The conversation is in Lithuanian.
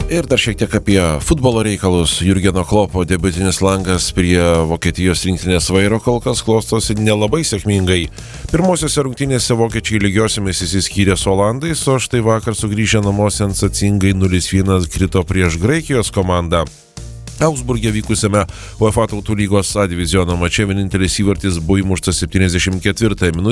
Ir dar šiek tiek apie futbolo reikalus. Jurgeno Kloppo debiutinis langas prie Vokietijos rinktinės vairo kol kas klostosi nelabai sėkmingai. Pirmosiose rungtynėse vokiečiai lygiosiomis išsiskyrė su olandais, o štai vakar sugrįžę namo sensacingai 0-1 krito prieš Graikijos komandą. Augsburge vykusiame UEFA tautų lygos A diviziono mače vienintelis įvartis buvo įmuštas 74 minutę.